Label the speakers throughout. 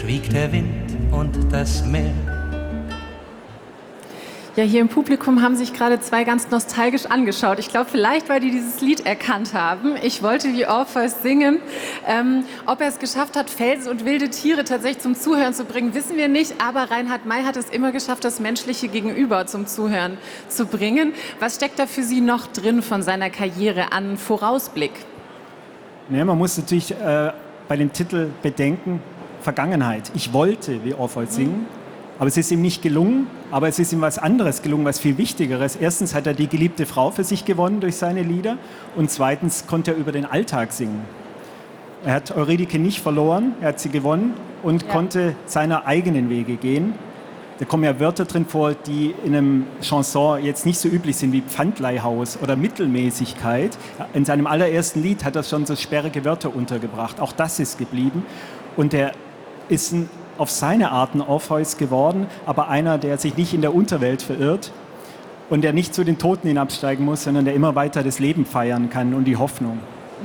Speaker 1: schwieg der Wind und das Meer.
Speaker 2: Ja, hier im Publikum haben sich gerade zwei ganz nostalgisch angeschaut. Ich glaube, vielleicht, weil die dieses Lied erkannt haben. Ich wollte wie Orpheus singen. Ob er es geschafft hat, Felsen und wilde Tiere tatsächlich zum Zuhören zu bringen, wissen wir nicht. Aber Reinhard May hat es immer geschafft, das menschliche Gegenüber zum Zuhören zu bringen. Was steckt da für Sie noch drin von seiner Karriere an Vorausblick?
Speaker 3: Ja, man muss natürlich bei dem Titel bedenken, Vergangenheit. Ich wollte wie Orpheus singen. Aber es ist ihm nicht gelungen, aber es ist ihm was anderes gelungen, was viel Wichtigeres. Erstens hat er die geliebte Frau für sich gewonnen durch seine Lieder und zweitens konnte er über den Alltag singen. Er hat Eurydike nicht verloren, er hat sie gewonnen und konnte seine eigenen Wege gehen. Da kommen ja Wörter drin vor, die in einem Chanson jetzt nicht so üblich sind wie Pfandleihhaus oder Mittelmäßigkeit. In seinem allerersten Lied hat er schon so sperrige Wörter untergebracht. Auch das ist geblieben und er ist auf seine Art ein Orpheus geworden, aber einer, der sich nicht in der Unterwelt verirrt und der nicht zu den Toten hinabsteigen muss, sondern der immer weiter das Leben feiern kann und die Hoffnung.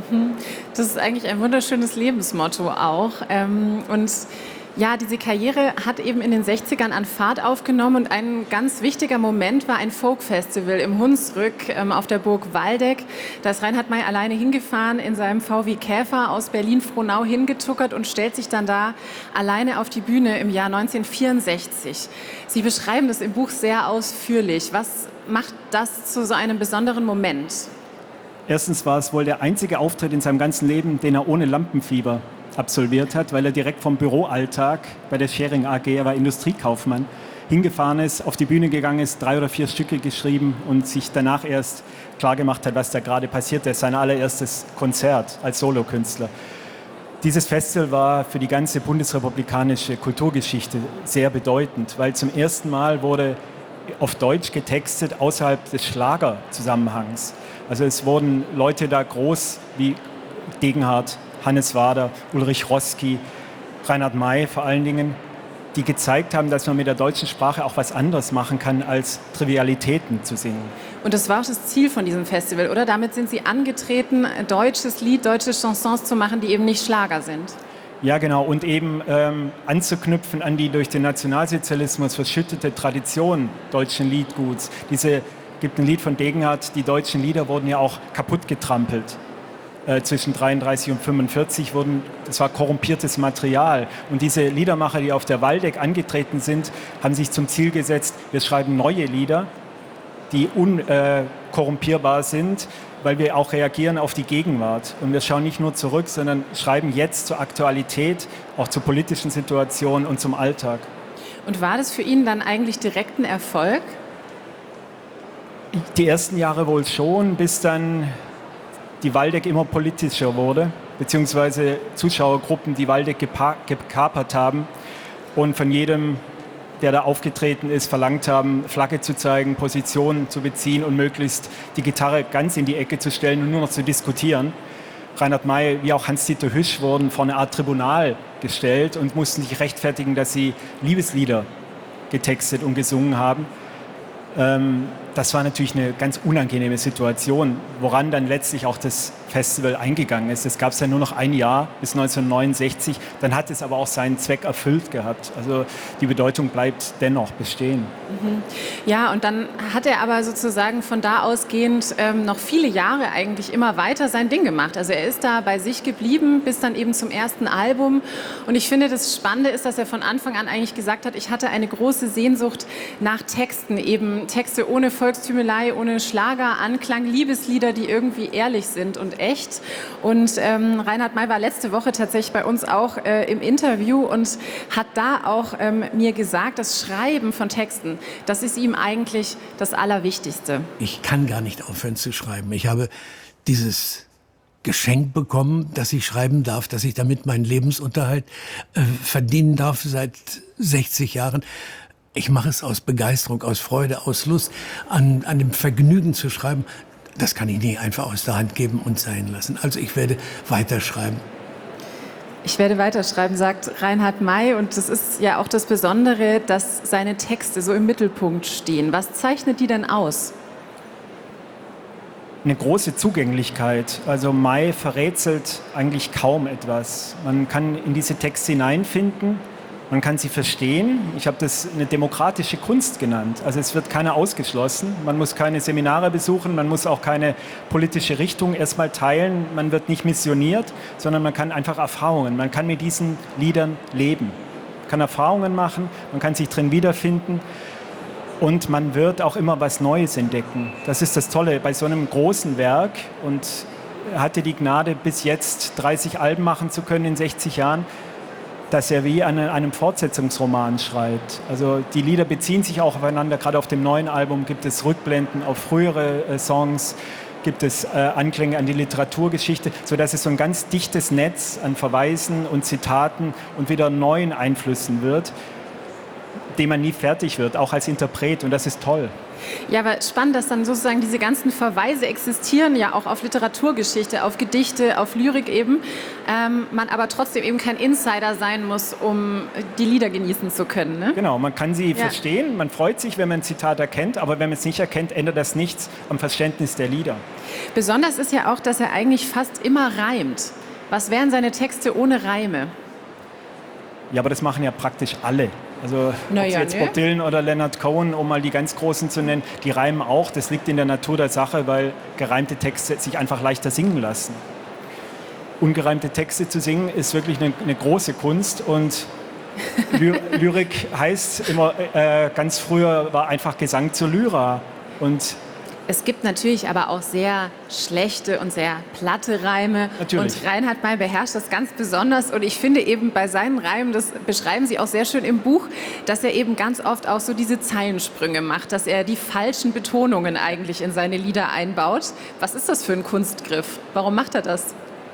Speaker 2: Das ist eigentlich ein wunderschönes Lebensmotto auch. Und ja, diese Karriere hat eben in den 60ern an Fahrt aufgenommen und ein ganz wichtiger Moment war ein Folkfestival im Hunsrück auf der Burg Waldeck. Da ist Reinhard May alleine hingefahren in seinem VW Käfer aus Berlin-Frohnau hingetuckert und stellt sich dann da alleine auf die Bühne im Jahr 1964. Sie beschreiben das im Buch sehr ausführlich. Was macht das zu so einem besonderen Moment?
Speaker 3: Erstens war es wohl der einzige Auftritt in seinem ganzen Leben, den er ohne Lampenfieber absolviert hat, weil er direkt vom Büroalltag bei der Schering AG, er war Industriekaufmann, hingefahren ist, auf die Bühne gegangen ist, 3 oder 4 Stücke geschrieben und sich danach erst klargemacht hat, was da gerade passiert ist. Sein allererstes Konzert als Solokünstler. Dieses Festival war für die ganze bundesrepublikanische Kulturgeschichte sehr bedeutend, weil zum ersten Mal wurde auf Deutsch getextet außerhalb des Schlagerzusammenhangs. Also es wurden Leute da groß wie Degenhardt, Hannes Wader, Ulrich Roski, Reinhard May vor allen Dingen, die gezeigt haben, dass man mit der deutschen Sprache auch was anderes machen kann, als Trivialitäten zu singen.
Speaker 2: Und das war auch das Ziel von diesem Festival, oder? Damit sind Sie angetreten, deutsches Lied, deutsche Chansons zu machen, die eben nicht Schlager sind.
Speaker 3: Ja, genau. Und eben anzuknüpfen an die durch den Nationalsozialismus verschüttete Tradition deutschen Liedguts. Gibt ein Lied von Degenhardt, die deutschen Lieder wurden ja auch kaputt getrampelt. Zwischen 33 und 45 das war korrumpiertes Material. Und diese Liedermacher, die auf der Waldeck angetreten sind, haben sich zum Ziel gesetzt, wir schreiben neue Lieder, die unkorrumpierbar sind, weil wir auch reagieren auf die Gegenwart. Und wir schauen nicht nur zurück, sondern schreiben jetzt zur Aktualität, auch zur politischen Situation und zum Alltag.
Speaker 2: Und war das für ihn dann eigentlich direkt ein Erfolg?
Speaker 3: Die ersten Jahre wohl schon, bis dann die Waldeck immer politischer wurde, beziehungsweise Zuschauergruppen die Waldeck gekapert haben und von jedem, der da aufgetreten ist, verlangt haben, Flagge zu zeigen, Positionen zu beziehen und möglichst die Gitarre ganz in die Ecke zu stellen und nur noch zu diskutieren. Reinhard May wie auch Hans-Dieter Hüsch wurden vor eine Art Tribunal gestellt und mussten sich rechtfertigen, dass sie Liebeslieder getextet und gesungen haben. Das war natürlich eine ganz unangenehme Situation, woran dann letztlich auch das Festival eingegangen ist. Es gab es ja nur noch ein Jahr bis 1969, dann hat es aber auch seinen Zweck erfüllt gehabt. Also die Bedeutung bleibt dennoch bestehen.
Speaker 2: Ja, und dann hat er aber sozusagen von da ausgehend noch viele Jahre eigentlich immer weiter sein Ding gemacht. Also er ist da bei sich geblieben bis dann eben zum ersten Album. Und ich finde, das Spannende ist, dass er von Anfang an eigentlich gesagt hat, ich hatte eine große Sehnsucht nach Texten, eben Texte ohne Volkstümelei, ohne Schlager, Anklang, Liebeslieder, die irgendwie ehrlich sind und echt. Und Reinhard May war letzte Woche tatsächlich bei uns auch im Interview und hat da auch mir gesagt, das Schreiben von Texten, das ist ihm eigentlich das Allerwichtigste.
Speaker 4: Ich kann gar nicht aufhören zu schreiben. Ich habe dieses Geschenk bekommen, dass ich schreiben darf, dass ich damit meinen Lebensunterhalt verdienen darf seit 60 Jahren. Ich mache es aus Begeisterung, aus Freude, aus Lust, an dem Vergnügen zu schreiben. Das kann ich nie einfach aus der Hand geben und sein lassen. Also ich werde weiterschreiben.
Speaker 2: Ich werde weiterschreiben, sagt Reinhard May. Und das ist ja auch das Besondere, dass seine Texte so im Mittelpunkt stehen. Was zeichnet die denn aus?
Speaker 3: Eine große Zugänglichkeit. Also May verrätselt eigentlich kaum etwas. Man kann in diese Texte hineinfinden Man kann sie verstehen. Ich habe das eine demokratische Kunst genannt. Also es wird keiner ausgeschlossen. Man muss keine Seminare besuchen, man muss auch keine politische Richtung erstmal teilen. Man wird nicht missioniert, sondern man kann einfach Erfahrungen. Man kann mit diesen Liedern leben. Man kann Erfahrungen machen, man kann sich drin wiederfinden und man wird auch immer was Neues entdecken. Das ist das Tolle bei so einem großen Werk, und er hatte die Gnade, bis jetzt 30 Alben machen zu können in 60 Jahren, dass er wie an einem Fortsetzungsroman schreibt. Also die Lieder beziehen sich auch aufeinander. Gerade auf dem neuen Album gibt es Rückblenden auf frühere Songs, gibt es Anklänge an die Literaturgeschichte, sodass es so ein ganz dichtes Netz an Verweisen und Zitaten und wieder neuen Einflüssen wird, dem man nie fertig wird, auch als Interpret. Und das ist toll.
Speaker 2: Ja, aber spannend, dass dann sozusagen diese ganzen Verweise existieren, ja auch auf Literaturgeschichte, auf Gedichte, auf Lyrik eben, man aber trotzdem eben kein Insider sein muss, um die Lieder genießen zu können. Ne?
Speaker 3: Genau, man kann sie verstehen, man freut sich, wenn man ein Zitat erkennt, aber wenn man es nicht erkennt, ändert das nichts am Verständnis der Lieder.
Speaker 2: Besonders ist ja auch, dass er eigentlich fast immer reimt. Was wären seine Texte ohne Reime?
Speaker 3: Ja, aber das machen ja praktisch alle. Also ob jetzt Bob Dylan oder Leonard Cohen, um mal die ganz Großen zu nennen, die reimen auch. Das liegt in der Natur der Sache, weil gereimte Texte sich einfach leichter singen lassen. Ungereimte Texte zu singen ist wirklich eine große Kunst, und Lyrik heißt immer, ganz früher war einfach Gesang zur Lyra. Und
Speaker 2: es gibt natürlich aber auch sehr schlechte und sehr platte Reime.
Speaker 3: Natürlich.
Speaker 2: Und Reinhard May beherrscht das ganz besonders. Und ich finde eben bei seinen Reimen, das beschreiben Sie auch sehr schön im Buch, dass er eben ganz oft auch so diese Zeilensprünge macht, dass er die falschen Betonungen eigentlich in seine Lieder einbaut. Was ist das für ein Kunstgriff? Warum macht er das?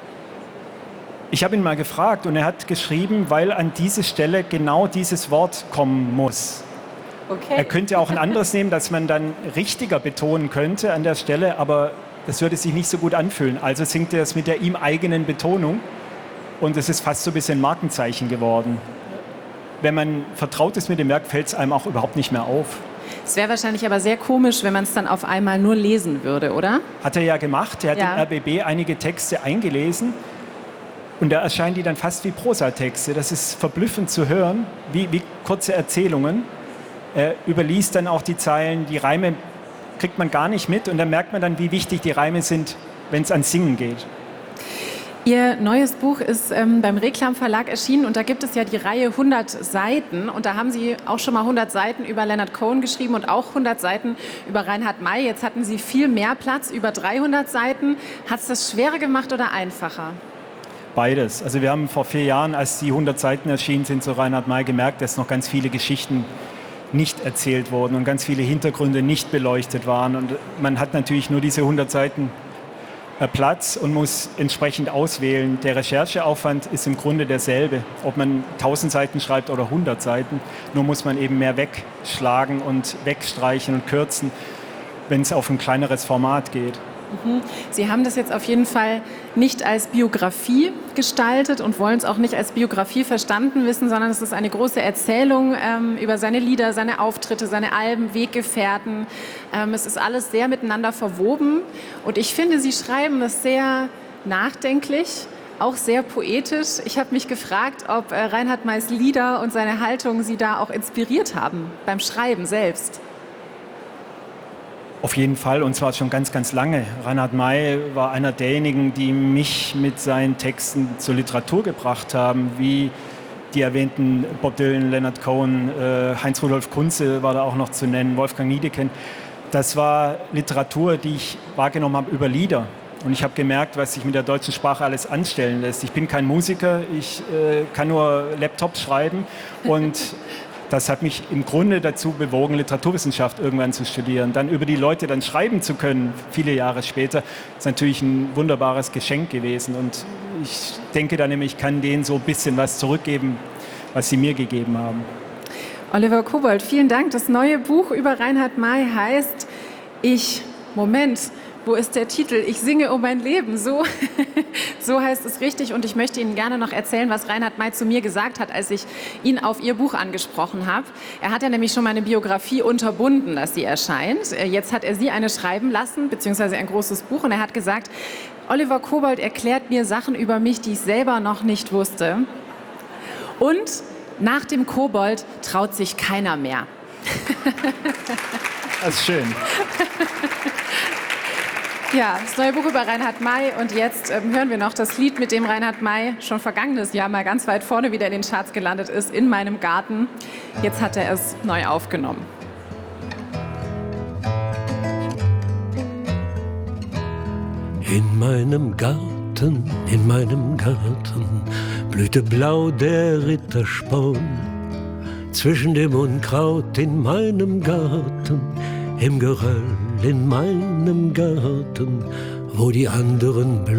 Speaker 3: Ich habe ihn mal gefragt und er hat geschrieben, weil an diese Stelle genau dieses Wort kommen muss.
Speaker 2: Okay.
Speaker 3: Er könnte auch ein anderes nehmen, das man dann richtiger betonen könnte an der Stelle, aber das würde sich nicht so gut anfühlen. Also singt er es mit der ihm eigenen Betonung, und es ist fast so ein bisschen Markenzeichen geworden. Wenn man vertraut ist mit dem Werk, fällt es einem auch überhaupt nicht mehr auf.
Speaker 2: Es wäre wahrscheinlich aber sehr komisch, wenn man es dann auf einmal nur lesen würde, oder?
Speaker 3: Hat er ja gemacht. Er hat im RBB einige Texte eingelesen. Und da erscheinen die dann fast wie Prosatexte. Das ist verblüffend zu hören, wie kurze Erzählungen. Er überliest dann auch die Zeilen, die Reime kriegt man gar nicht mit, und dann merkt man dann, wie wichtig die Reime sind, wenn es ans Singen geht.
Speaker 2: Ihr neues Buch ist beim Reklam Verlag erschienen, und da gibt es ja die Reihe 100 Seiten, und da haben Sie auch schon mal 100 Seiten über Leonard Cohen geschrieben und auch 100 Seiten über Reinhard May. Jetzt hatten Sie viel mehr Platz, über 300 Seiten. Hat es das schwerer gemacht oder einfacher?
Speaker 3: Beides. Also wir haben vor 4 Jahren, als die 100 Seiten erschienen sind zu Reinhard May, gemerkt, dass noch ganz viele Geschichten nicht erzählt wurden und ganz viele Hintergründe nicht beleuchtet waren. Und man hat natürlich nur diese 100 Seiten Platz und muss entsprechend auswählen. Der Rechercheaufwand ist im Grunde derselbe, ob man 1000 Seiten schreibt oder 100 Seiten. Nur muss man eben mehr wegschlagen und wegstreichen und kürzen, wenn es auf ein kleineres Format geht.
Speaker 2: Sie haben das jetzt auf jeden Fall nicht als Biografie gestaltet und wollen es auch nicht als Biografie verstanden wissen, sondern es ist eine große Erzählung über seine Lieder, seine Auftritte, seine Alben, Weggefährten. Es ist alles sehr miteinander verwoben, und ich finde, Sie schreiben das sehr nachdenklich, auch sehr poetisch. Ich habe mich gefragt, ob Reinhard Mays Lieder und seine Haltung Sie da auch inspiriert haben beim Schreiben selbst.
Speaker 3: Auf jeden Fall, und zwar schon ganz, ganz lange. Reinhard May war einer derjenigen, die mich mit seinen Texten zur Literatur gebracht haben, wie die erwähnten Bob Dylan, Leonard Cohen, Heinz-Rudolf Kunze war da auch noch zu nennen, Wolfgang Niedecken. Das war Literatur, die ich wahrgenommen habe über Lieder. Und ich habe gemerkt, was sich mit der deutschen Sprache alles anstellen lässt. Ich bin kein Musiker, ich kann nur Laptops schreiben, und das hat mich im Grunde dazu bewogen, Literaturwissenschaft irgendwann zu studieren. Dann über die Leute dann schreiben zu können, viele Jahre später, ist natürlich ein wunderbares Geschenk gewesen. Und ich denke dann nämlich, ich kann denen so ein bisschen was zurückgeben, was sie mir gegeben haben.
Speaker 2: Oliver Kobold, vielen Dank. Das neue Buch über Reinhard May heißt wo ist der Titel? Ich singe um mein Leben. So heißt es richtig. Und ich möchte Ihnen gerne noch erzählen, was Reinhard May zu mir gesagt hat, als ich ihn auf Ihr Buch angesprochen habe. Er hat ja nämlich schon meine Biografie unterbunden, dass sie erscheint. Jetzt hat er Sie eine schreiben lassen, beziehungsweise ein großes Buch. Und er hat gesagt, Oliver Kobold erklärt mir Sachen über mich, die ich selber noch nicht wusste. Und Nach dem Kobold traut sich keiner mehr.
Speaker 3: Das ist schön.
Speaker 2: Ja, das neue Buch über Reinhard May. Und jetzt hören wir noch das Lied, mit dem Reinhard May schon vergangenes Jahr mal ganz weit vorne wieder in den Charts gelandet ist, In meinem Garten. Jetzt hat er es neu aufgenommen.
Speaker 5: In meinem Garten blühte blau der Rittersporn. Zwischen dem Unkraut in meinem Garten, im Geröll in meinem Garten, wo die anderen